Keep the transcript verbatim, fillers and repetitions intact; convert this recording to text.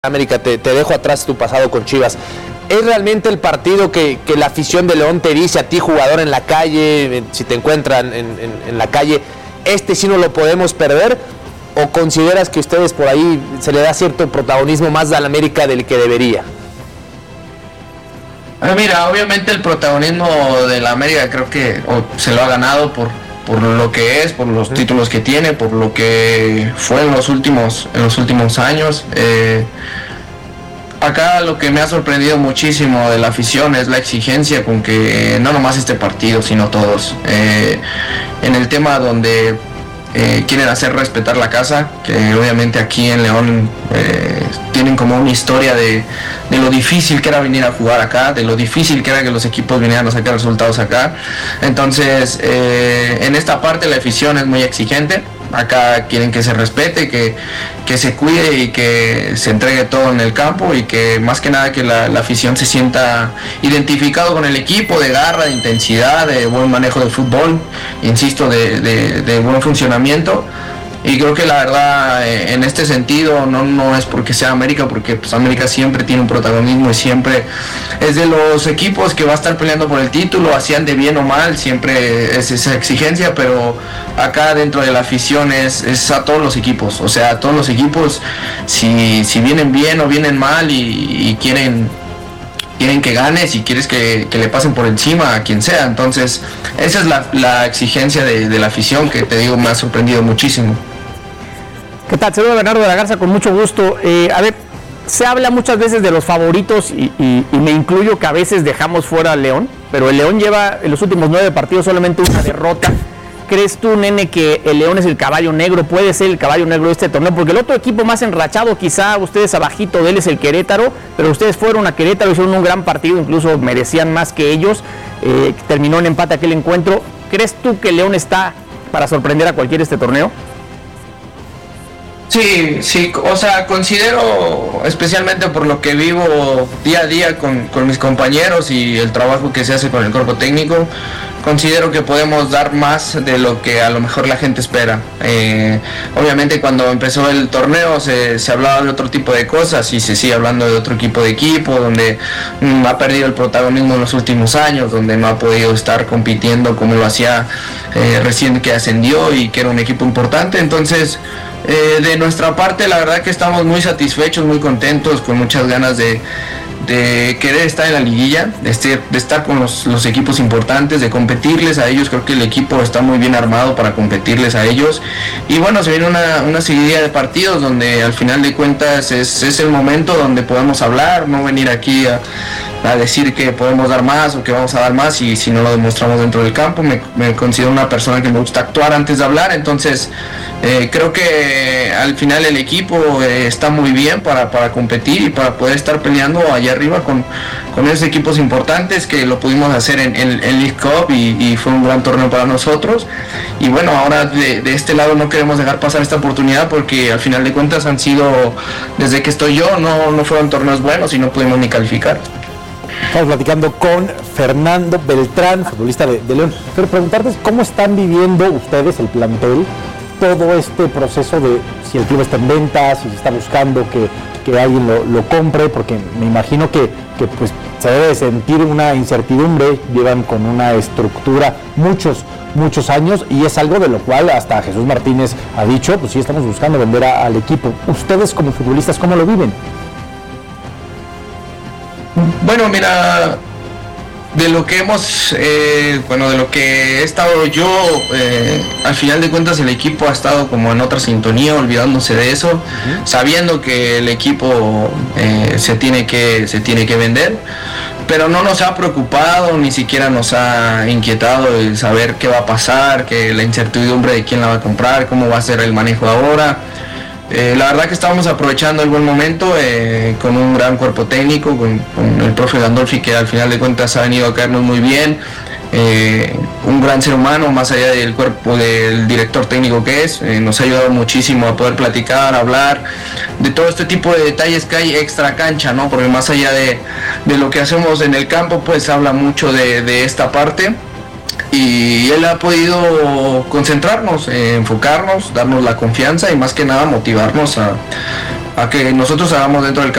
América, te, te dejo atrás tu pasado con Chivas. ¿Es realmente el partido que, que la afición de León te dice a ti, jugador en la calle, si te encuentran en, en, en la calle, este sí no lo podemos perder? ¿O consideras que ustedes por ahí se le da cierto protagonismo más al América del que debería? Ah, mira, obviamente el protagonismo de la América creo que oh, se lo ha ganado por, por lo que es, por los uh-huh. títulos que tiene, por lo que fue en los últimos, en los últimos años. Eh, acá lo que me ha sorprendido muchísimo de la afición es la exigencia con que no nomás este partido, sino todos. Eh, en el tema donde eh, quieren hacer respetar la casa, que obviamente aquí en León eh, tienen como una historia de, de lo difícil que era venir a jugar acá, de lo difícil que era que los equipos vinieran a sacar resultados acá. Entonces, eh, en esta parte la afición es muy exigente. Acá quieren que se respete, que, que se cuide y que se entregue todo en el campo, y que más que nada que la, la afición se sienta identificado con el equipo, de garra, de intensidad, de buen manejo del fútbol, insisto, de, de, de buen funcionamiento. Y creo que la verdad, en este sentido, no, no es porque sea América, porque pues América siempre tiene un protagonismo y siempre es de los equipos que va a estar peleando por el título, hacían de bien o mal, siempre es esa exigencia, pero acá dentro de la afición es, es a todos los equipos, o sea, a todos los equipos, si, si vienen bien o vienen mal y, y quieren... quieren que ganes y quieres que, que le pasen por encima a quien sea. Entonces esa es la, la exigencia de, de la afición, que te digo me ha sorprendido muchísimo. ¿Qué tal? Saludos a Bernardo de la Garza, con mucho gusto. Eh, a ver, se habla muchas veces de los favoritos y, y, y me incluyo que a veces dejamos fuera al León, pero el León lleva en los últimos nueve partidos solamente una derrota. ¿Crees tú, nene, que el León es el caballo negro? ¿Puede ser el caballo negro de este torneo? Porque el otro equipo más enrachado, quizá ustedes abajito de él, es el Querétaro, pero ustedes fueron a Querétaro, hicieron un gran partido, incluso merecían más que ellos, eh, terminó en empate aquel encuentro. ¿Crees tú que el León está para sorprender a cualquiera este torneo? Sí, sí, o sea, considero, especialmente por lo que vivo día a día con, con mis compañeros y el trabajo que se hace con el cuerpo técnico, considero que podemos dar más de lo que a lo mejor la gente espera. Eh, obviamente cuando empezó el torneo se, se hablaba de otro tipo de cosas y se sigue hablando de otro tipo de equipo, donde mm, ha perdido el protagonismo en los últimos años, donde no ha podido estar compitiendo como lo hacía eh, recién que ascendió y que era un equipo importante. Entonces, Eh, de nuestra parte, la verdad que estamos muy satisfechos, muy contentos, con muchas ganas de, de querer estar en la liguilla, de, este, de estar con los, los equipos importantes, de competirles a ellos. Creo que el equipo está muy bien armado para competirles a ellos. Y bueno, se viene una, una seguidilla de partidos donde al final de cuentas es, es el momento donde podemos hablar, no venir aquí a, a decir que podemos dar más o que vamos a dar más y si no lo demostramos dentro del campo. Me, me considero una persona que me gusta actuar antes de hablar, entonces eh, creo que al final el equipo eh, está muy bien para, para competir y para poder estar peleando allá arriba con, con esos equipos importantes, que lo pudimos hacer en el League Cup y, y fue un gran torneo para nosotros. Y bueno, ahora de, de este lado no queremos dejar pasar esta oportunidad, porque al final de cuentas han sido, desde que estoy yo, no, no fueron torneos buenos y no pudimos ni calificar. Estamos platicando con Fernando Beltrán, futbolista de, de León. Pero preguntarte cómo están viviendo ustedes, el plantel, todo este proceso de si el club está en venta, si se está buscando que, que alguien lo, lo compre, porque me imagino que, que pues, se debe sentir una incertidumbre. Llevan con una estructura muchos, muchos años y es algo de lo cual hasta Jesús Martínez ha dicho, pues sí, estamos buscando vender a, al equipo. Ustedes como futbolistas, ¿cómo lo viven? Bueno, mira, de lo que hemos, eh, bueno, de lo que he estado yo, eh, al final de cuentas el equipo ha estado como en otra sintonía, olvidándose de eso, uh-huh. sabiendo que el equipo eh, se tiene que, se tiene que vender, pero no nos ha preocupado, ni siquiera nos ha inquietado el saber qué va a pasar, que la incertidumbre de quién la va a comprar, cómo va a ser el manejo ahora. Eh, la verdad que estamos aprovechando el buen momento eh, con un gran cuerpo técnico, con, con el profe Gandolfi, que al final de cuentas ha venido a caernos muy bien, eh, un gran ser humano, más allá del cuerpo del director técnico que es, eh, nos ha ayudado muchísimo a poder platicar, hablar de todo este tipo de detalles que hay extra cancha, ¿no? Porque más allá de, de lo que hacemos en el campo, pues habla mucho de, de esta parte. Y él ha podido concentrarnos, eh, enfocarnos, darnos la confianza y más que nada motivarnos a, a que nosotros hagamos dentro del